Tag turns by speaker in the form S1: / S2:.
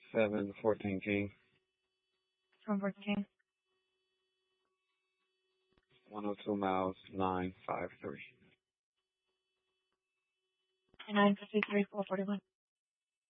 S1: 714 King,
S2: 714.
S1: 102 miles, 953.
S2: 953, 441.